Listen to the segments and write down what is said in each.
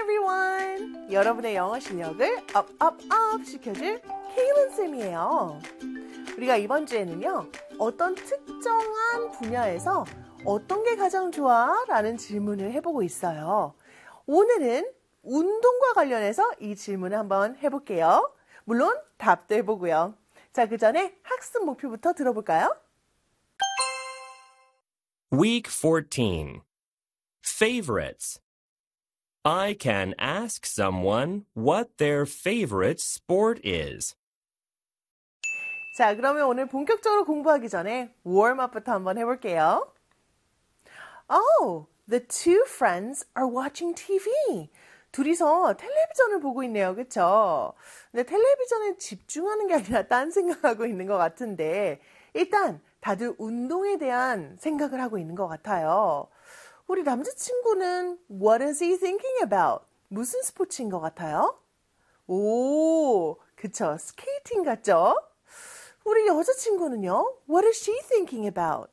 everyone! 여러분의 영어 실력을 up 시켜줄 케일린 쌤이에요. 우리가 이번 주에는요, 어떤 특정한 분야에서 어떤 게 가장 좋아? 라는 질문을 해보고 있어요. 오늘은 운동과 관련해서 이 질문을 한번 해볼게요. 물론 답도 해보고요. 자, 그 전에 학습 목표부터 들어볼까요? Week 14. Favorites. I can ask someone what their favorite sport is. 자, 그러면 오늘 본격적으로 공부하기 전에 warm-up부터 한번 해볼게요. Oh, the two friends are watching TV. 둘이서 텔레비전을 보고 있네요. 그쵸? 근데 텔레비전에 집중하는 게 아니라 딴 생각하고 있는 것 같은데 일단 다들 운동에 대한 생각을 하고 있는 것 같아요. 우리 남자친구는 What is he thinking about? 무슨 스포츠인 것 같아요? 오, 그쵸. 스케이팅 같죠? 우리 여자친구는요? What is she thinking about?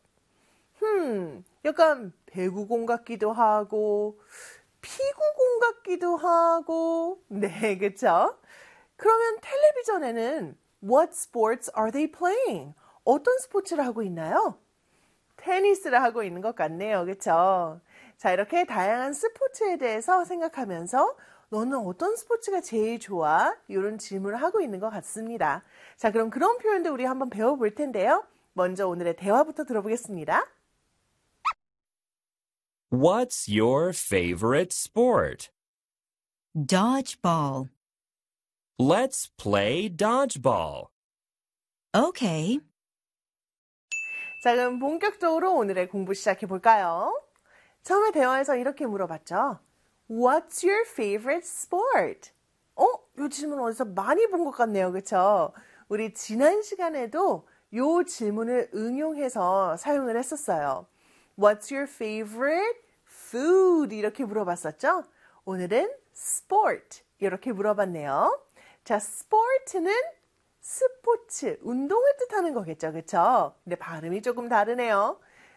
약간 배구공 같기도 하고 피구공 같기도 하고 네, 그쵸? 그러면 텔레비전에는 What sports are they playing? 어떤 스포츠를 하고 있나요? 테니스를 하고 있는 것 같네요. 그쵸? 자, 이렇게 다양한 스포츠에 대해서 생각하면서 너는 어떤 스포츠가 제일 좋아? 이런 질문을 하고 있는 것 같습니다. 자, 그럼 그런 표현도 우리 한번 배워볼 텐데요. 먼저 오늘의 대화부터 들어보겠습니다. What's your favorite sport? Dodgeball. Let's play dodgeball. Okay. 자, 그럼 본격적으로 오늘의 공부 시작해 볼까요? 처음에 대화에서 이렇게 물어봤죠. What's your favorite sport? 이 질문 어디서 많이 본 것 같네요. 그쵸? 우리 지난 시간에도 이 질문을 응용해서 사용을 했었어요. What's your favorite food? 이렇게 물어봤었죠? 오늘은 sport 이렇게 물어봤네요. 자, sport는 스포츠, 운동을 뜻하는 거겠죠. 그쵸? 근데 발음이 조금 다르네요.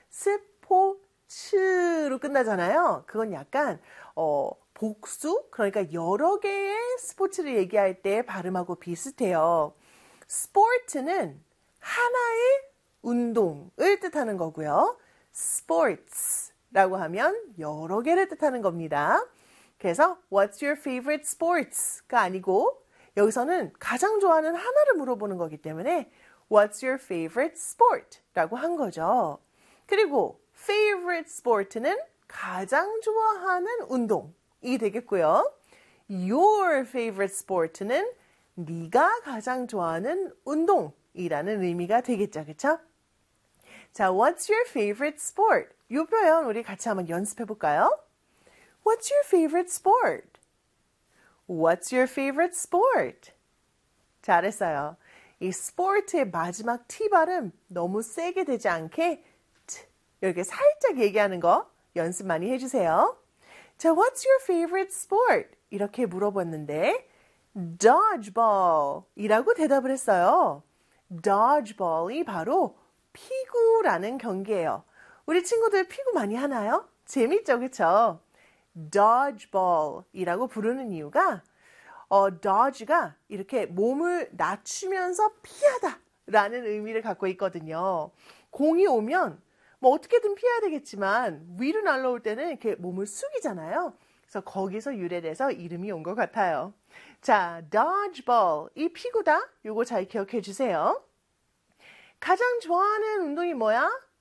스포츠로 끝나잖아요. 그건 약간 복수? 그러니까 여러 개의 스포츠를 얘기할 때 발음하고 비슷해요. 스포츠는 하나의 운동을 뜻하는 거고요. sports라고 하면 여러 개를 뜻하는 겁니다. 그래서 what's your favorite sports가 아니고 여기서는 가장 좋아하는 하나를 물어보는 거기 때문에 what's your favorite sport? 라고 한 거죠. 그리고 favorite sport는 가장 좋아하는 운동이 되겠고요. your favorite sport는 네가 가장 좋아하는 운동이라는 의미가 되겠죠. 그쵸? 자, what's your favorite sport? 이 표현 우리 같이 한번 연습해 볼까요? What's your favorite sport? What's your favorite sport? 잘했어요. 이 sport의 마지막 T 발음 너무 세게 되지 않게 이렇게 살짝 얘기하는 거 연습 많이 해주세요. 자, what's your favorite sport? 이렇게 물어봤는데 dodgeball 이라고 대답을 했어요. dodgeball이 바로 피구라는 경기예요. 우리 친구들 피구 많이 하나요? 재밌죠, 그쵸? dodgeball이라고 부르는 이유가 dodge가 이렇게 몸을 낮추면서 피하다라는 의미를 갖고 있거든요. 공이 오면 뭐 어떻게든 피해야 되겠지만 위로 날아올 때는 이렇게 몸을 숙이잖아요. 그래서 거기서 유래돼서 이름이 온 것 같아요. 자, dodgeball, 이 피구다. 요거 잘 기억해 주세요. 가장 좋아하는 운동이 뭐야?